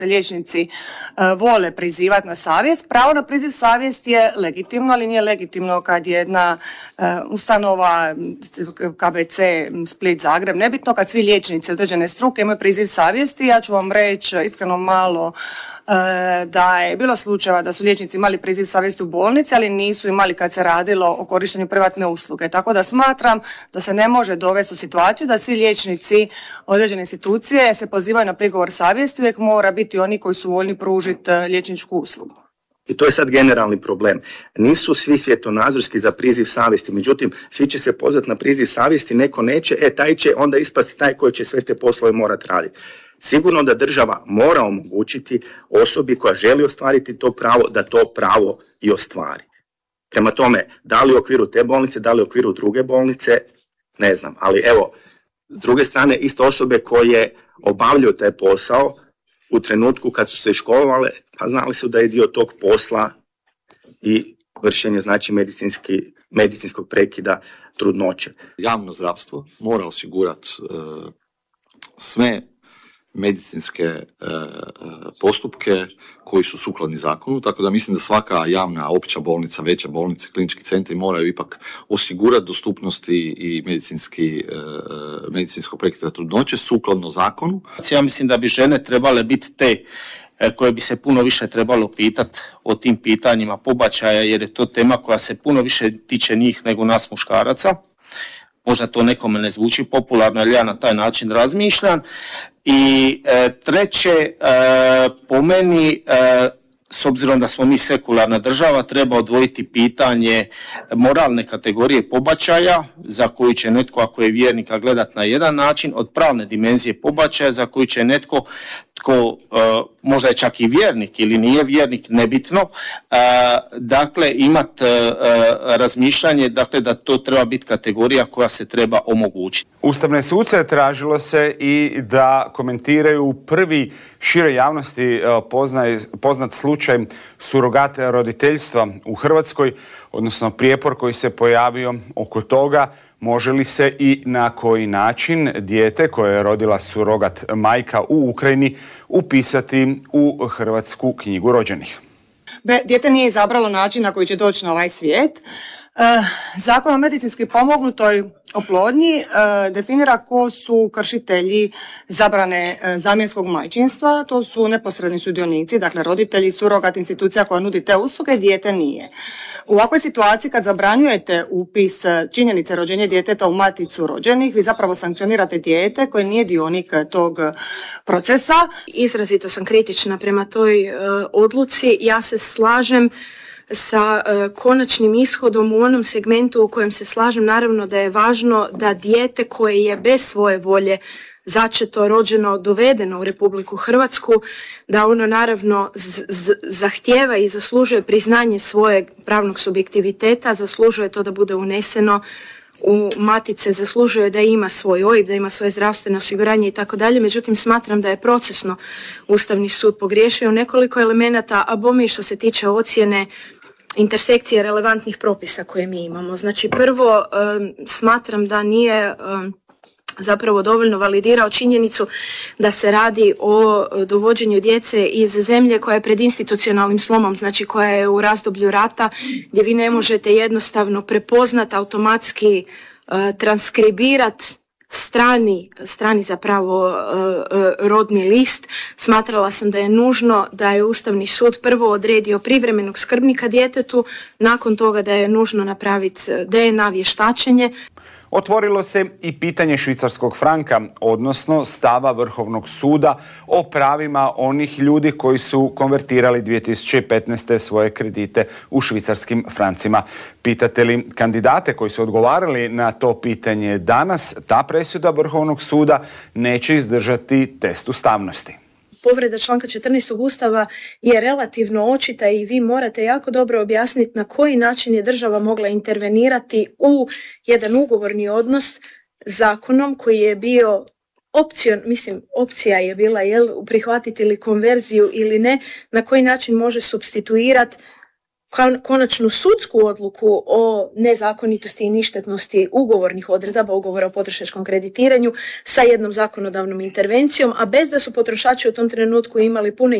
liječnici vole prizivati na savjest. Pravo na priziv savjesti je legitimno, ali nije legitimno kad jedna ustanova, KBC, Split, Zagreb, nebitno, kad svi liječnici određene struke imaju priziv savjesti. Ja ću vam reći iskreno malo da je bilo slučajeva da su liječnici imali priziv savjesti u bolnici, ali nisu imali kad se radilo o korištenju privatne usluge. Tako da smatram da se ne može dovesti u situaciju da svi liječnici određene institucije se pozivaju na prigovor savjesti, uvijek mora biti oni koji su voljni pružiti liječničku uslugu. I to je sad generalni problem. Nisu svi svjetonazorski za priziv savjesti, međutim, svi će se pozvati na priziv savjesti, neko neće, taj će onda ispasti taj koji će sve te poslove morati raditi. Sigurno da država mora omogućiti osobi koja želi ostvariti to pravo, da to pravo i ostvari. Prema tome, da li u okviru te bolnice, da li u okviru druge bolnice, ne znam. Ali evo, s druge strane, isto osobe koje obavljaju taj posao u trenutku kad su se školovale, pa znali su da je dio tog posla i vršenje, znači, medicinskog prekida trudnoće. Javno zdravstvo mora osigurati sve medicinske postupke koji su sukladni zakonu, tako da mislim da svaka javna opća bolnica, veća bolnica, klinički centri moraju ipak osigurati dostupnosti i medicinskog prekida trudnoće sukladno zakonu. Ja mislim da bi žene trebale biti te koje bi se puno više trebalo pitati o tim pitanjima pobačaja, jer je to tema koja se puno više tiče njih nego nas muškaraca. Možda to nekome ne zvuči popularno, ali ja na taj način razmišljam. I treće, po meni, s obzirom da smo mi sekularna država, treba odvojiti pitanje moralne kategorije pobačaja, za koju će netko, ako je vjernika, gledati na jedan način, od pravne dimenzije pobačaja, za koju će netko tko možda je čak i vjernik ili nije vjernik, nebitno, dakle imati razmišljanje, dakle, da to treba biti kategorija koja se treba omogućiti. Ustavne suce tražilo se i da komentiraju prvi široj javnosti poznat slučaj surogat roditeljstva u Hrvatskoj, odnosno prijepor koji se pojavio oko toga može li se i na koji način dijete koje je rodila surogat majka u Ukrajini upisati u Hrvatsku knjigu rođenih. Dijete nije izabralo način na koji će doći na ovaj svijet. Zakon o medicinski pomognutoj oplodnji definira ko su kršitelji zabrane zamjenskog majčinstva. To su neposredni sudionici, dakle roditelji, surogat, institucija koja nudi te usluge, dijete nije. U ovakvoj situaciji kad zabranjujete upis činjenice rođenja djeteta u maticu rođenih, vi zapravo sankcionirate dijete koje nije dionik tog procesa. Izrazito sam kritična prema toj odluci. Ja se slažem sa konačnim ishodom u onom segmentu u kojem se slažem, naravno da je važno da dijete koje je bez svoje volje začeto, rođeno, dovedeno u Republiku Hrvatsku, da ono naravno zahtijeva i zaslužuje priznanje svojeg pravnog subjektiviteta, zaslužuje to da bude uneseno u matice, zaslužuje da ima svoj OIB, da ima svoje zdravstveno osiguranje i tako dalje. Međutim, smatram da je procesno Ustavni sud pogriješio u nekoliko elemenata, a bome što se tiče ocjene intersekcije relevantnih propisa koje mi imamo. Znači, prvo, smatram da nije zapravo dovoljno validirao činjenicu da se radi o dovođenju djece iz zemlje koja je pred institucionalnim slomom, znači koja je u razdoblju rata, gdje vi ne možete jednostavno prepoznat, automatski transkribirat strani zapravo rodni list. Smatrala sam da je nužno da je Ustavni sud prvo odredio privremenog skrbnika djetetu, nakon toga da je nužno napraviti DNA vještačenje. Otvorilo se i pitanje švicarskog franka, odnosno stava Vrhovnog suda o pravima onih ljudi koji su konvertirali 2015. svoje kredite u švicarskim francima. Pitate li kandidate koji su odgovarali na to pitanje danas, ta presuda Vrhovnog suda neće izdržati test ustavnosti. Povreda članka 14. Ustava je relativno očita i vi morate jako dobro objasniti na koji način je država mogla intervenirati u jedan ugovorni odnos zakonom koji je bio opcija je bila prihvatiti ili konverziju ili ne, na koji način može supstituirati konačnu sudsku odluku o nezakonitosti i ništetnosti ugovornih odredaba ugovora o potrošačkom kreditiranju sa jednom zakonodavnom intervencijom, a bez da su potrošači u tom trenutku imali pune